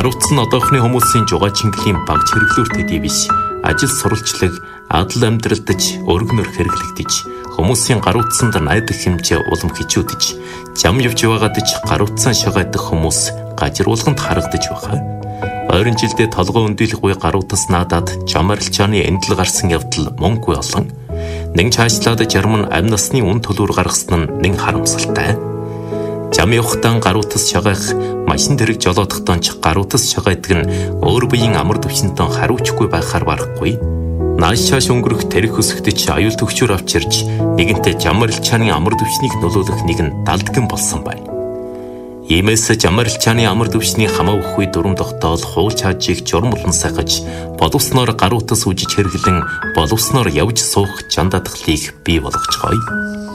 Гаруутсан одоохны хүмүүсийн жугаачин баг хэрэглүүр төдий биш. Ажил сурвалжлаг, адал амьдралдаж, өргөнөр хэрэглэгдэж, хүмүүсийн гаруутсанд найдах хэмжээ улам хичүүдэж, зам явж байгаадаж гаруутсан шагайдах хүмүүс гажруулганд харагдаж байгаа. Ойрын жилдээ толгой өндөлгүй гаруутас наадаад жам арилжааны эндэл гарсан явдал мөнгөгүй олон. Нэг цаашлаад жарман амь насны үн төлөөр гаргасан нь нэг харамсалтай. Зам явахтаа гаруутас шагайх, машин дэрэг жолоодохтон ч гаруутас шагайдаг нь өөр биеийн амар төвшөнтөн хариуцгүй байхаар барахгүй. Нааш шааш өнгөрөх тэрэг хөсгөдөж аюул төвчөр авчирч нэгэнтээ зам арилжааны амар төвшнийг нөлөөлөх нэгэн далдган болсон байна. Иймээс зам арилжааны амар төвшний хамаа өгөхгүй дүрм тогтоол хууль чаажийг журмлан сахаж, боловсноор гаруутас үжиж хэрэглэн боловсноор явж суух жандадгалыг бий болгоцгоё.